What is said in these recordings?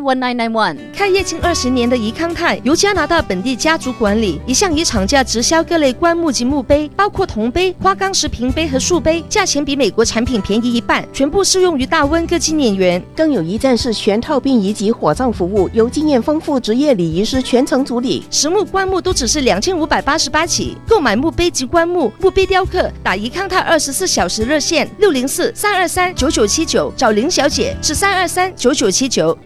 1991。 开业近20年的怡康泰由加拿大本地家族管理，一向以厂价直销各类棺木及墓碑，包括铜碑、花岗石瓶碑和树碑，价钱比美国产品便宜一半，全部适用于大温各纪念园。 更有一站式全套殡仪及火葬服务，由经验丰富职业礼仪师全程处理。 实木棺木都只是2588起，购买墓碑及棺木、墓碑雕刻，打怡康泰24小时热线604-323-9979，找林小姐是323-9979。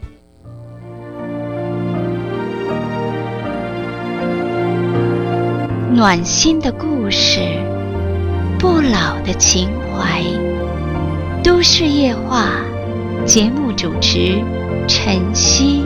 暖心的故事，不老的情怀，都市夜话，节目主持晨曦。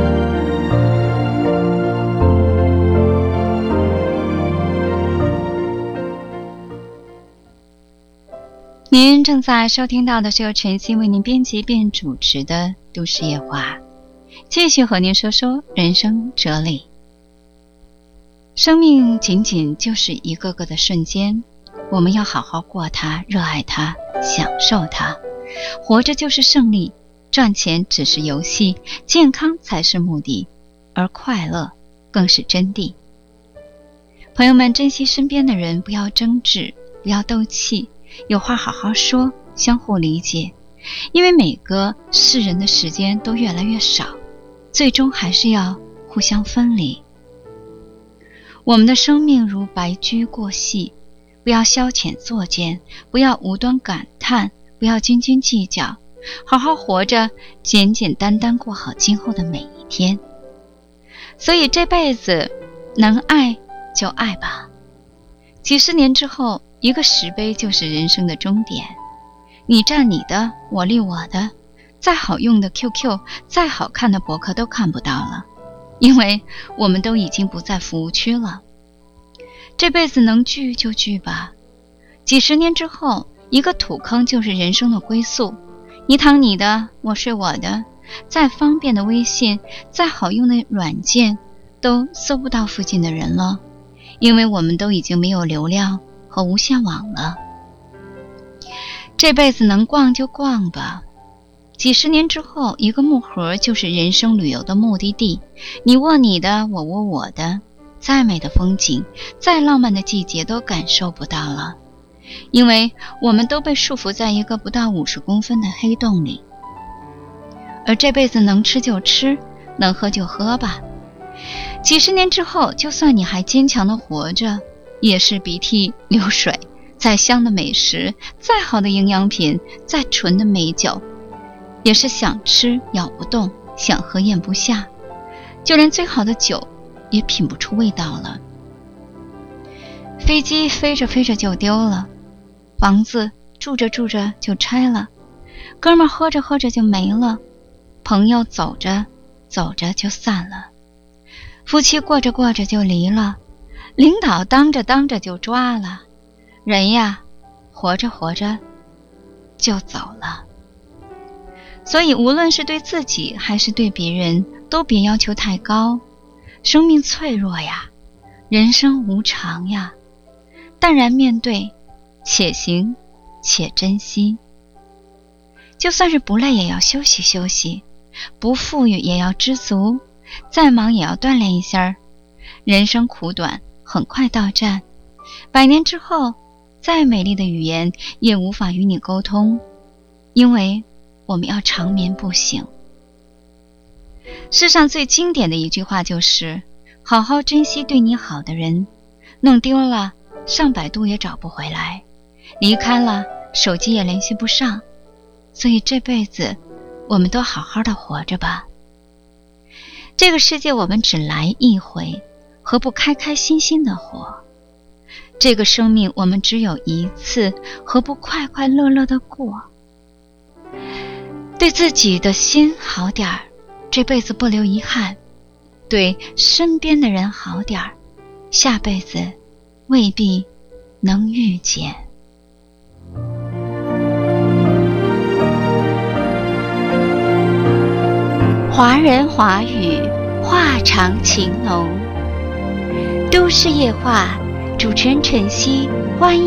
您正在收听到的是由晨曦为您编辑并主持的都市夜话，继续和您说说人生哲理。生命仅仅就是一个个的瞬间，我们要好好过它，热爱它，享受它。活着就是胜利，赚钱只是游戏，健康才是目的，而快乐更是真谛。朋友们，珍惜身边的人，不要争执，不要斗气，有话好好说，相互理解。因为每个世人的时间都越来越少，最终还是要互相分离。我们的生命如白驹过隙，不要消遣作践，不要无端感叹，不要斤斤计较，好好活着，简简单单过好今后的每一天。所以这辈子能爱就爱吧。几十年之后，一个石碑就是人生的终点。你占你的，我立我的，再好用的 QQ， 再好看的博客都看不到了，因为我们都已经不在服务区了。这辈子能聚就聚吧。几十年之后，一个土坑就是人生的归宿。你躺你的，我睡我的，再方便的微信，再好用的软件，都搜不到附近的人了，因为我们都已经没有流量和无线网了。这辈子能逛就逛吧。几十年之后，一个木盒就是人生旅游的目的地。你握你的，我握我的，再美的风景，再浪漫的季节都感受不到了，因为我们都被束缚在一个不到50公分的黑洞里。而这辈子能吃就吃，能喝就喝吧。几十年之后，就算你还坚强的活着，也是鼻涕流水，再香的美食，再好的营养品，再纯的美酒，也是想吃咬不动，想喝咽不下，就连最好的酒也品不出味道了。飞机飞着飞着就丢了，房子住着住着就拆了，哥们喝着喝着就没了，朋友走着走着就散了，夫妻过着过着就离了，领导当着当着就抓了，人呀，活着活着就走了。所以无论是对自己还是对别人，都别要求太高。生命脆弱呀，人生无常呀，淡然面对，且行且珍惜。就算是不累也要休息休息，不富裕也要知足，再忙也要锻炼一下。人生苦短，很快到站，100年之后，再美丽的语言也无法与你沟通，因为我们要长眠不醒。世上最经典的一句话就是，好好珍惜对你好的人，弄丢了上百度也找不回来，离开了手机也联系不上。所以这辈子我们都好好的活着吧。这个世界我们只来一回，何不开开心心的活？这个生命我们只有一次，何不快快乐乐的过？对自己的心好点儿，这辈子不留遗憾；对身边的人好点儿，下辈子未必能遇见。华人华语，话长情浓。都市夜话，主持人晨曦，欢迎